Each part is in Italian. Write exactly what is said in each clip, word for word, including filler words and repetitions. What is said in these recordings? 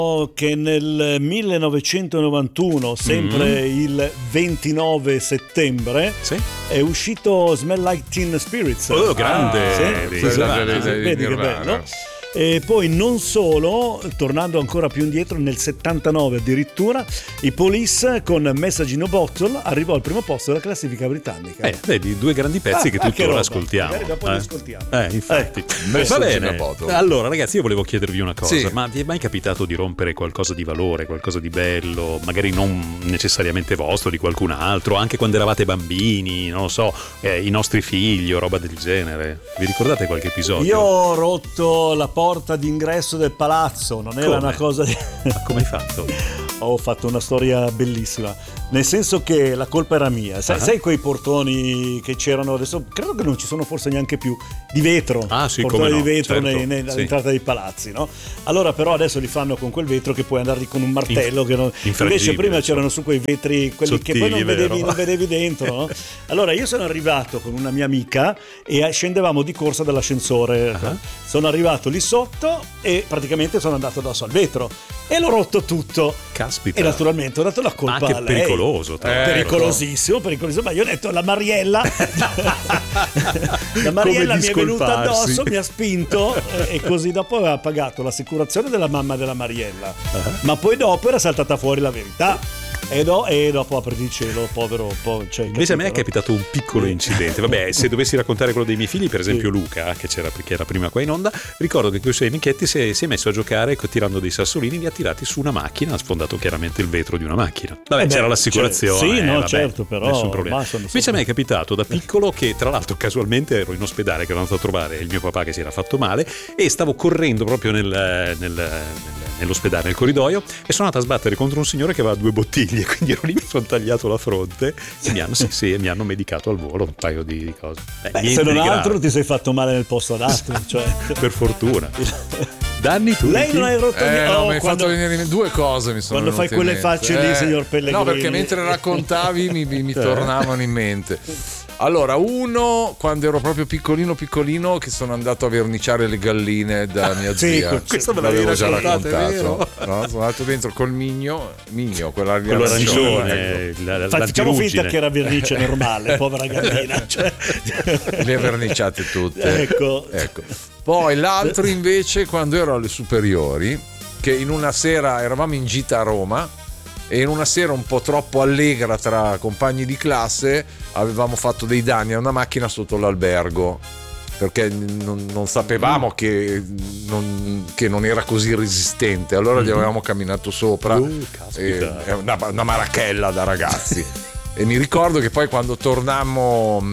che nel millenovecentonovantuno, sempre mm. il ventinove settembre, sì? è uscito Smell Like Teen Spirits. Oh, grande! Ah, sì? Sì, sì, vedi che bello. E poi non solo, tornando ancora più indietro, nel settantanove addirittura i Police con Message in a Bottle arrivò al primo posto della classifica britannica. Eh, vedi, due grandi pezzi ah, che tuttora ascoltiamo. Magari dopo eh? li ascoltiamo. Eh, infatti. Eh, Va bene. Bottle. Allora, ragazzi, io volevo chiedervi una cosa, sì. ma vi è mai capitato di rompere qualcosa di valore, qualcosa di bello, magari non necessariamente vostro, di qualcun altro, anche quando eravate bambini, non lo so, eh, i nostri figli o roba del genere? Vi ricordate qualche episodio? Io ho rotto la porta d'ingresso del palazzo, non era come? una cosa di... Ma come hai fatto? Ho fatto una storia bellissima, nel senso che la colpa era mia. Sai, uh-huh. sai quei portoni che c'erano adesso? Credo che non ci sono forse neanche più, di vetro. Ah sì, portoni come no, di vetro certo, nei, nei, sì. all'entrata dei palazzi, no? Allora però adesso li fanno con quel vetro che puoi andare con un martello, che non... invece prima c'erano su quei vetri quelli sottili, che poi non vedevi, non vedevi dentro, no? Allora io sono arrivato con una mia amica e scendevamo di corsa dall'ascensore. Uh-huh. Sono arrivato lì sotto e praticamente sono andato addosso al vetro e l'ho rotto tutto. Caspita. E naturalmente ho dato la colpa anche a lei. Pericoloso, tra eh, pericolosissimo, pericolosissimo. Ma io ho detto la Mariella la Mariella mi è venuta addosso, mi ha spinto e, e così dopo aveva pagato l'assicurazione della mamma della Mariella. Uh-huh. Ma poi dopo era saltata fuori la verità. E, do, e dopo apriti il cielo, povero, povero cioè, invece capito, a me è capitato un piccolo incidente. Vabbè, se dovessi raccontare quello dei miei figli, per esempio sì. Luca, che c'era perché era prima qua in onda, ricordo che con i suoi amichetti si è, si è messo a giocare tirando dei sassolini, li ha tirati su una macchina, ha sfondato chiaramente il vetro di una macchina. Vabbè, eh beh, c'era l'assicurazione. Cioè, sì, eh, no, vabbè, certo, però nessun problema. Sono, invece a me è capitato da piccolo che tra l'altro casualmente ero in ospedale, che ero andato a trovare il mio papà che si era fatto male e stavo correndo proprio nel, nel, nel, nell'ospedale, nel corridoio, e sono andato a sbattere contro un signore che aveva due bottiglie, quindi ero lì, mi sono tagliato la fronte e mi hanno, sì, sì, mi hanno medicato al volo un paio di, di cose. Beh, Beh, se non altro ti sei fatto male nel posto adatto, cioè. Per fortuna. Danni tu. Lei non hai rotto eh, oh, no, mi hai quando... fatto venire in due cose mi sono quando fai quelle facce eh, lì, signor Pellegrini. No, perché mentre raccontavi mi, mi, mi tornavano in mente. Allora, uno, quando ero proprio piccolino piccolino, che sono andato a verniciare le galline da mia sì, zia. Questo me l'avevo già raccontato. No? Sono andato dentro col migno, migno, quella quello arancione, ecco. la, la, Infatti, facciamo finta che era vernice normale, povera gallina. Cioè. Le ha verniciate tutte. Ecco. ecco. Poi l'altro invece, quando ero alle superiori, che in una sera eravamo in gita a Roma e in una sera un po' troppo allegra tra compagni di classe avevamo fatto dei danni a una macchina sotto l'albergo, perché non, non sapevamo che non, che non era così resistente, allora gli avevamo camminato sopra. Uh, e, una, una marachella da ragazzi. E mi ricordo che poi quando tornammo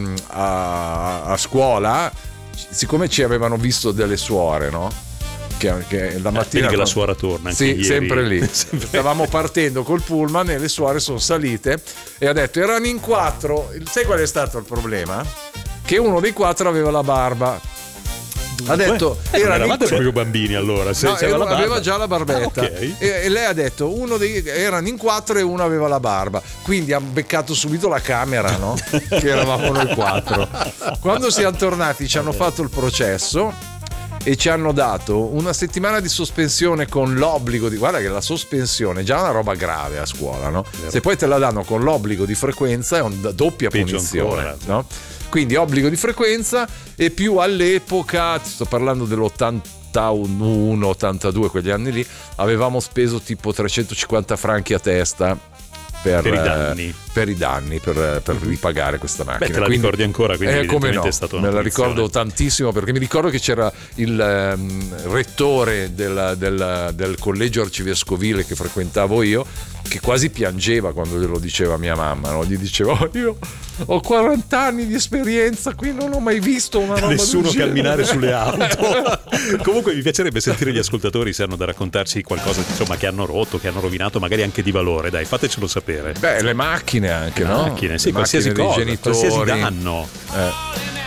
a, a scuola, siccome ci avevano visto delle suore, no? Che, che la mattina eh, che la suora torna anche sì, ieri. sempre lì stavamo partendo col pullman e le suore sono salite e ha detto erano in quattro. Sai qual è stato il problema? Che uno dei quattro aveva la barba. Ha detto eh, era eravate in... proprio bambini allora, se no, c'era la barba. Aveva già la barbetta. Ah, okay. e, e lei ha detto uno dei erano in quattro e uno aveva la barba, quindi ha beccato subito la camera, no? Che eravamo noi quattro. Quando siamo tornati ci hanno fatto il processo e ci hanno dato una settimana di sospensione con l'obbligo di, guarda che la sospensione è già una roba grave a scuola, no? Vero. Se poi te la danno con l'obbligo di frequenza è una doppia peggio punizione ancora, no? Quindi obbligo di frequenza e più all'epoca, ti sto parlando dell'ottantuno ottantadue, quegli anni lì, avevamo speso tipo trecentocinquanta franchi a testa per, per i danni, per, i danni, per, per ripagare questa macchina. Beh, te la quindi, ricordi ancora, quindi eh, evidentemente come no, è stato una me la punizione. Ricordo tantissimo, perché mi ricordo che c'era il um, rettore del, del, del collegio arcivescovile che frequentavo io, che quasi piangeva quando glielo diceva mia mamma, no? Gli diceva oh, io ho quaranta anni di esperienza, qui non ho mai visto una roba nessuno camminare sulle auto. Comunque mi piacerebbe sentire gli ascoltatori se hanno da raccontarci qualcosa, insomma, che hanno rotto, che hanno rovinato, magari anche di valore. Dai, fatecelo sapere. Beh, le macchine anche, le no? macchine, sì, le qualsiasi macchine cosa, dei genitori, qualsiasi danno. Eh.